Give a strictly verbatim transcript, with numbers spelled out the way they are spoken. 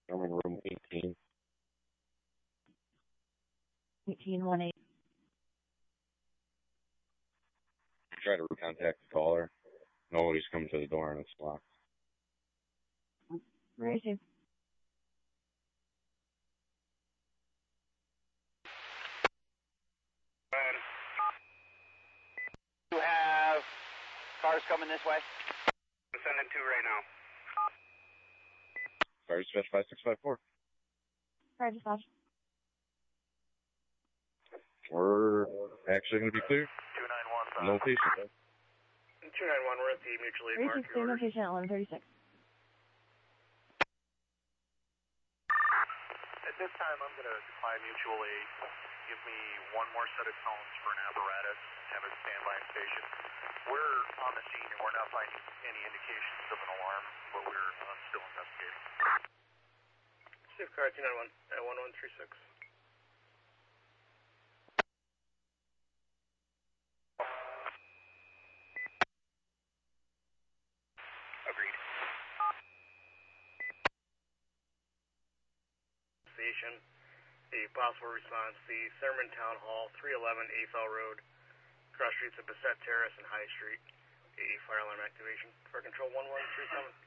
I'm in room eighteen. eighteen one eight. Try to contact the caller. Nobody's come to the door and it's locked. Received. You have cars coming this way? I'm sending two right now. Fire dispatch five six five four. Fire dispatch. We're actually going to be clear. two nine one. Location. two nine one, we're at the mutual aid mark. Received. Clear location at eleven thirty-six. At this time, I'm going to decline mutual aid. Give me one more set of tones for an apparatus. Have a standby station. We're on the scene and we're not finding any indications of an alarm, but we're uh, still investigating. Shift car two nine one at one one three six. Agreed. Station. The possible response, the Thurman Town Hall, three eleven A F L Road, cross streets of Bassett Terrace and High Street. A fire alarm activation for control one one three seven.